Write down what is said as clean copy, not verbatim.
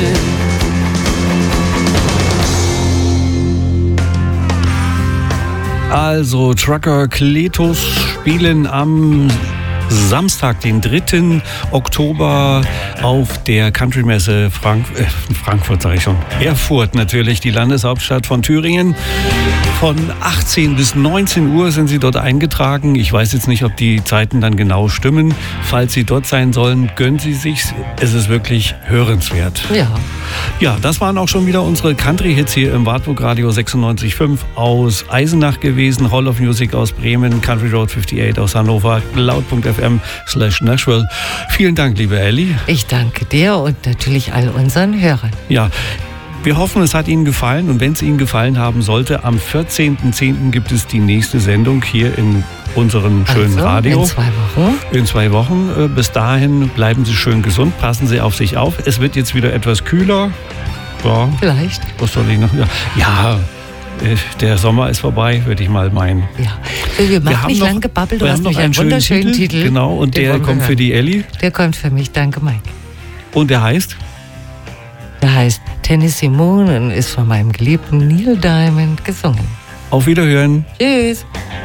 losing. Also Trucker Kletos spielen am Samstag, den 3. Oktober auf der Countrymesse Frankfurt, sage ich schon, Erfurt natürlich, die Landeshauptstadt von Thüringen. Von 18 bis 19 Uhr sind sie dort eingetragen. Ich weiß jetzt nicht, ob die Zeiten dann genau stimmen. Falls sie dort sein sollen, gönnen Sie sich's. Es ist wirklich hörenswert. Ja, das waren auch schon wieder unsere Country-Hits hier im Wartburg Radio 96.5 aus Eisenach gewesen, Hall of Music aus Bremen, Country Road 58 aus Hannover, laut.fm/Nashville. Vielen Dank, liebe Elli. Ich danke dir und natürlich all unseren Hörern. Ja, wir hoffen, es hat Ihnen gefallen, und wenn es Ihnen gefallen haben sollte, am 14.10. gibt es die nächste Sendung hier in unserem schönen Radio. In 2 Wochen. In 2 Wochen. Bis dahin bleiben Sie schön gesund, passen Sie auf sich auf. Es wird jetzt wieder etwas kühler. Ja. Vielleicht. Was soll ich noch? Ja, der Sommer ist vorbei, würde ich mal meinen. Ja. Wir machen nicht lang gebabbelt, du hast noch einen wunderschönen Titel. Genau, und der kommt für die Elli. Der kommt für mich, danke Mike. Und der heißt? Der heißt Tennessee Moon und ist von meinem geliebten Neil Diamond gesungen. Auf Wiederhören. Tschüss.